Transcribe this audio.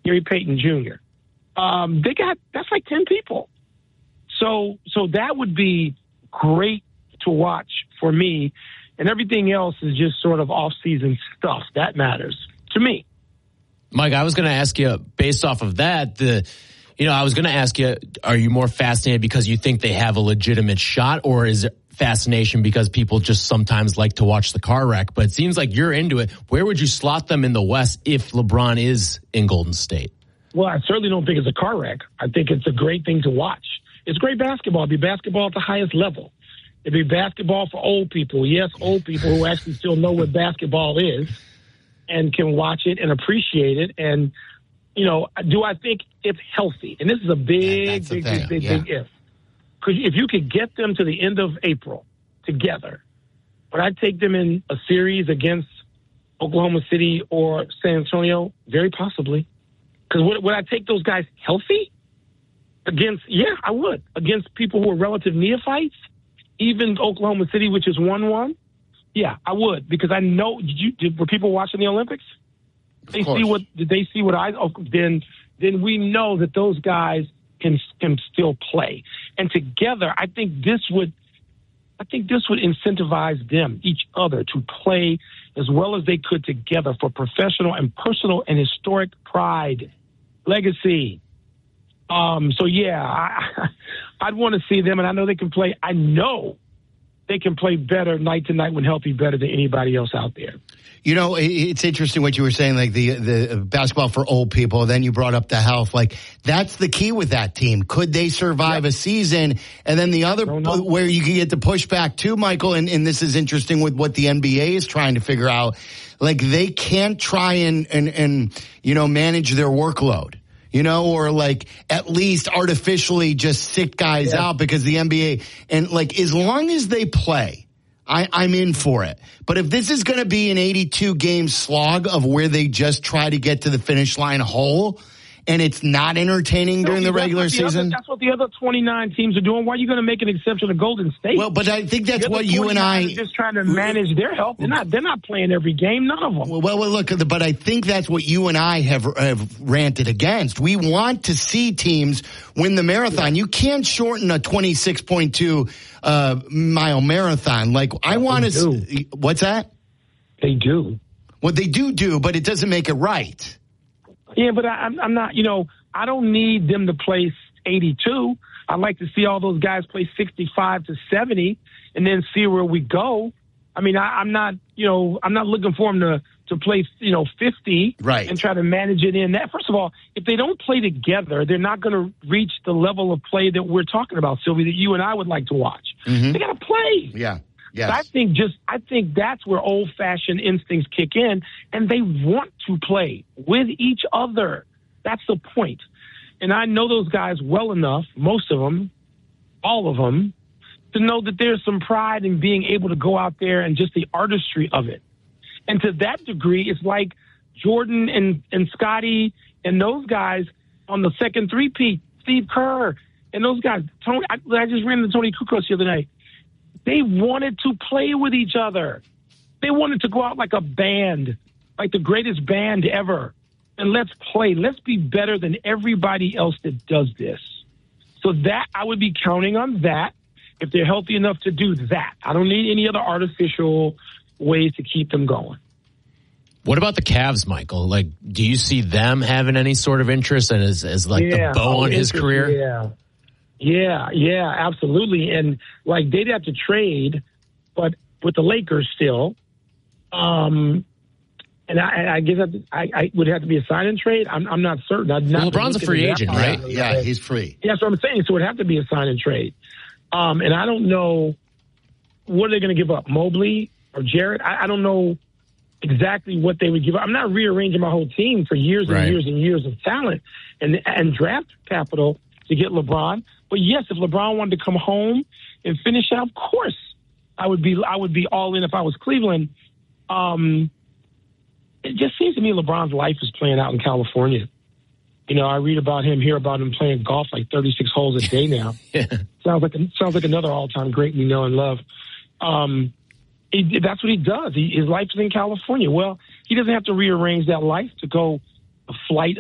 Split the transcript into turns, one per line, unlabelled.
Gary Payton Jr. That's like 10 people. So that would be great to watch for me, and everything else is just sort of off-season stuff. That matters to me.
Mike, I was going to ask you, based off of that, I was going to ask you, are you more fascinated because you think they have a legitimate shot, or is it fascination because people just sometimes like to watch the car wreck? But it seems like you're into it. Where would you slot them in the West if LeBron is in Golden State?
Well, I certainly don't think it's a car wreck. I think it's a great thing to watch. It's great basketball. It'd be basketball at the highest level. It'd be basketball for old people. Yes, old people who actually still know what basketball is and can watch it and appreciate it. And, do I think it's healthy? And this is a big if. Because if you could get them to the end of April together, would I take them in a series against Oklahoma City or San Antonio? Very possibly. Because would I take those guys healthy? I would. Against people who are relative neophytes, even Oklahoma City, which is 1-1. Yeah, I would, because I know. Were people watching the Olympics? Did they see what I? Then we know that those guys can still play, and together, I think this would incentivize them, each other, to play as well as they could together for professional and personal and historic pride, legacy. I'd want to see them, and I know they can play. I know they can play better night to night when healthy, better than anybody else out there.
It's interesting what you were saying, like the basketball for old people. Then you brought up the health. Like, that's the key with that team. Could they survive a season? And then the other where you can get the pushback too, Michael, and this is interesting with what the NBA is trying to figure out. Like, they can't try and manage their workload. Or like at least artificially just sit guys out, because the NBA, and like, as long as they play, I'm in for it. But if this is going to be an 82-game slog of where they just try to get to the finish line whole, and it's not entertaining during the regular season.
That's what the other 29 teams are doing. Why are you going to make an exception to Golden State?
Well, but I think that's what you and I
are just trying to manage their health. They're not playing every game. None of them.
Well, look, but I think that's what you and I have ranted against. We want to see teams win the marathon. You can't shorten a 26.2 mile marathon. Like, I want to. What's that?
They do.
Well, they do, but it doesn't make it right.
Yeah, but I'm not, I don't need them to play 82. I'd like to see all those guys play 65 to 70 and then see where we go. I mean, I'm not looking for them to play, 50 and try to manage it in that. First of all, if they don't play together, they're not going to reach the level of play that we're talking about, Sylvie, that you and I would like to watch. Mm-hmm. They got to play.
Yeah. Yes.
I think that's where old-fashioned instincts kick in, and they want to play with each other. That's the point. And I know those guys well enough, most of them, all of them, to know that there's some pride in being able to go out there and just the artistry of it. And to that degree, it's like Jordan and Scotty and those guys on the second three-peat, Steve Kerr and those guys. Tony, I just ran into Tony Kukoc the other night. They wanted to play with each other. They wanted to go out like a band, like the greatest band ever. And let's play. Let's be better than everybody else that does this. So that, I would be counting on that if they're healthy enough to do that. I don't need any other artificial ways to keep them going.
What about the Cavs, Michael? Like, do you see them having any sort of interest and as like the bow on his career? Yeah, absolutely. And like, they'd have to trade, but with the Lakers still. And I guess I would have to be a sign and trade. I'm not certain. LeBron's a free agent, right?
Yeah, he's free.
Yeah, that's what I'm saying. So it would have to be a sign and trade. And I don't know what are they going to give up, Mobley or Jarrett. I don't know exactly what they would give up. I'm not rearranging my whole team for years and years and years of talent and draft capital to get LeBron. But yes, if LeBron wanted to come home and finish out, of course, I would be all in if I was Cleveland. It just seems to me LeBron's life is playing out in California. I read about him, hear about him playing golf like 36 holes a day now. Sounds like another all-time great we know and love. That's what he does. His life is in California. Well, he doesn't have to rearrange that life to go a flight